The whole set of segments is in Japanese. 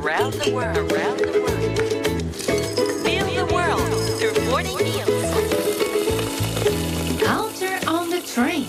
around the world. Feel the world through 40 meals. Culture on the Train。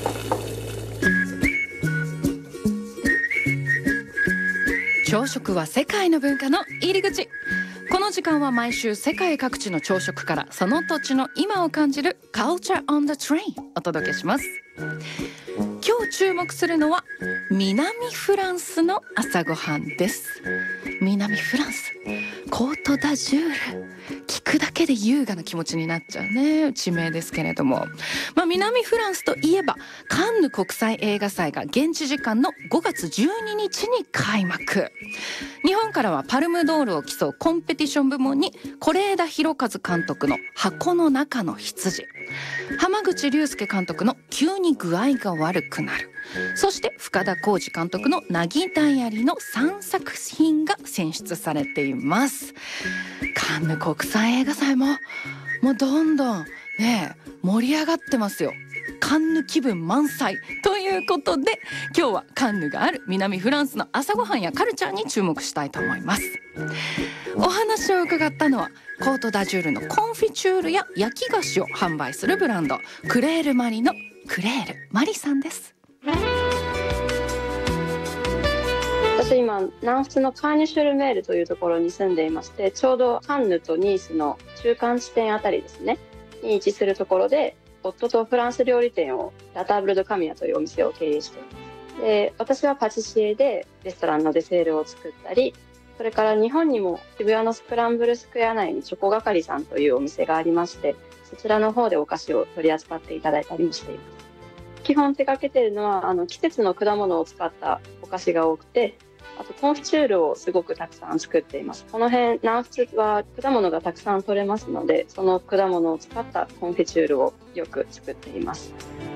朝食は世界の文化の入り口。この時間は毎週世界各地の朝食からその土地の今を感じる Culture on the Train お届けします。今日注目するのは南フランスの朝ごはんです。南フランス、コートダジュール、聞くだけで優雅な気持ちになっちゃうね、地名ですけれども、南フランスといえばカンヌ国際映画祭が現地時間の5月12日に開幕。日本からはパルムドールを競うコンペティション部門に是枝裕和監督の箱の中の羊、濱口竜介監督の急に具合が悪くなる、そして深田晃司監督のなぎダイアリーの3作品が選出されています。カンヌ国際映画祭もどんどんね盛り上がってますよ。カンヌ気分満載ということで、今日はカンヌがある南フランスの朝ごはんやカルチャーに注目したいと思います。お話を伺ったのはコートダジュールのコンフィチュールや焼き菓子を販売するブランドクレールマリのクレールマリさんです。 私今南仏のカーニュシュルメールというところに住んでいまして、ちょうどカンヌとニースの中間地点あたりですねに位置するところで、夫とフランス料理店をラタブル・ド・カミヤというお店を経営しています。で、私はパティシエでレストランのデセールを作ったり、それから日本にも渋谷のスクランブルスクエア内にチョコ係さんというお店がありまして、そちらの方でお菓子を取り扱っていただいたりもしています。基本手掛けているのは季節の果物を使ったお菓子が多くて、あとコンフィチュールをすごくたくさん作っています。この辺南仏は果物がたくさん取れますので、その果物を使ったコンフィチュールをよく作っています。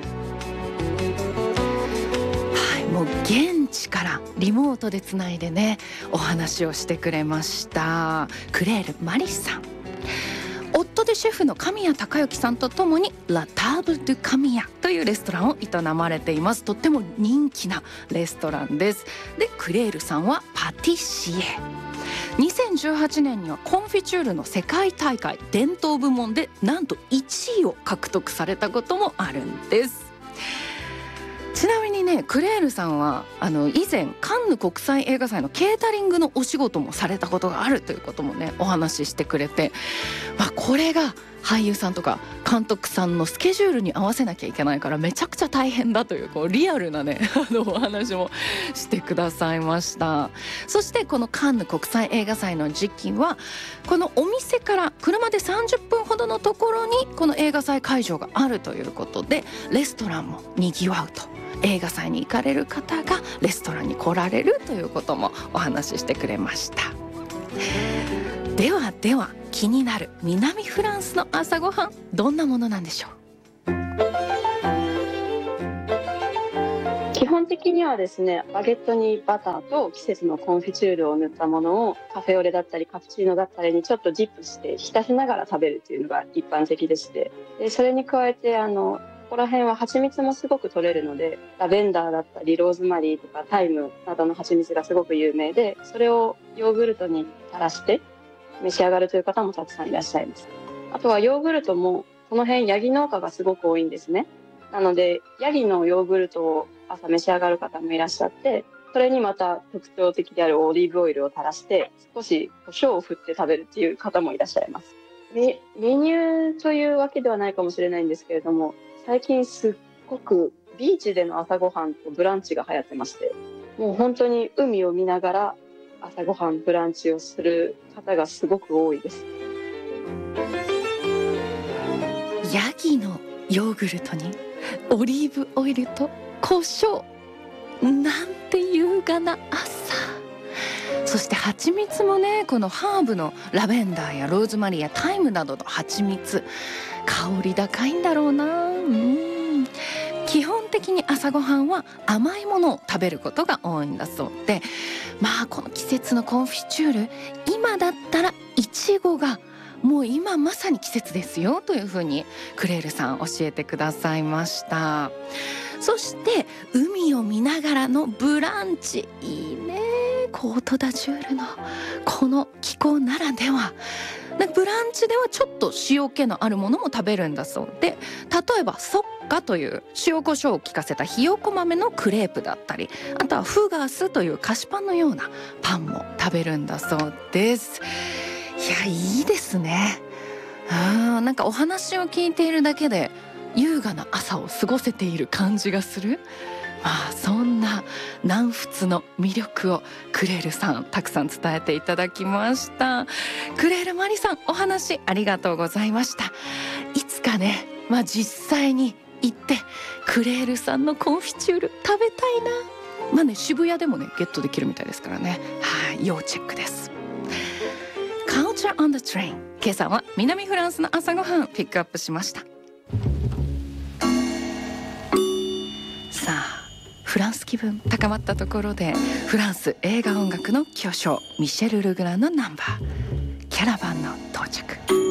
はい、もう現地からリモートでつないでねお話をしてくれましたクレールマリさん。夫でシェフの神谷孝之さんとともにラタブル・ドゥ・カミヤというレストランを営まれています。とっても人気なレストランです。で、クレールさんはパティシエ。2018年にはコンフィチュールの世界大会伝統部門でなんと1位を獲得されたこともあるんです。ちなみにね、クレールさんは以前カンヌ国際映画祭のケータリングのお仕事もされたことがあるということもねお話ししてくれて、これが俳優さんとか監督さんのスケジュールに合わせなきゃいけないからめちゃくちゃ大変だという、リアルなねお話もしてくださいました。そしてこのカンヌ国際映画祭の時期はこのお店から車で30分ほどのところにこの映画祭会場があるということで、レストランもにぎわうと。映画祭に行かれる方がレストランに来られるということもお話ししてくれました。では気になる南フランスの朝ごはん、どんなものなんでしょう。 基本的にはですね、バゲットにバターと季節のコンフィチュールを塗ったものをカフェオレだったりカプチーノだったりにちょっとディップして浸しながら食べるというのが一般的でして、でそれに加えてここら辺は蜂蜜もすごく取れるので、ラベンダーだったりローズマリーとかタイムなどの蜂蜜がすごく有名で、それをヨーグルトに垂らして召し上がるという方もたくさんいらっしゃいます。あとはヨーグルトもこの辺ヤギ農家がすごく多いんですね。なのでヤギのヨーグルトを朝召し上がる方もいらっしゃって、それにまた特徴的であるオリーブオイルを垂らして少し胡椒を振って食べるっていう方もいらっしゃいます。メニューというわけではないかもしれないんですけれども、最近すっごくビーチでの朝ごはんとブランチが流行ってまして、もう本当に海を見ながら朝ごはんブランチをする方がすごく多いです。 ヤギのヨーグルトにオリーブオイルと胡椒、なんて優雅な朝。そして蜂蜜もね、このハーブのラベンダーやローズマリーやタイムなどの蜂蜜、香り高いんだろうな。基本的に朝ごはんは甘いものを食べることが多いんだそうで、この季節のコンフィチュール、今だったらイチゴがもう今まさに季節ですよというふうにクレールさん教えてくださいました。そして海を見ながらのブランチ、いいね。 コートダジュールのこの気候ならでは、ブランチではちょっと塩気のあるものも食べるんだそうで、例えばソッカという塩コショウを効かせたひよこ豆のクレープだったり、あとはフガスという菓子パンのようなパンも食べるんだそうです。いや、いいですね。なんかお話を聞いているだけで優雅な朝を過ごせている感じがする。そんな南仏の魅力をクレールさんたくさん伝えていただきました。クレールマリさん、お話ありがとうございました。いつかね、実際に行ってクレールさんのコンフィチュール食べたいな。渋谷でもねゲットできるみたいですからね。要チェックです。Culture on the Train、 今朝は南フランスの朝ごはんピックアップしました。さあ、フランス気分高まったところで、フランス映画音楽の巨匠ミシェル・ルグランのナンバーキャラバンの到着。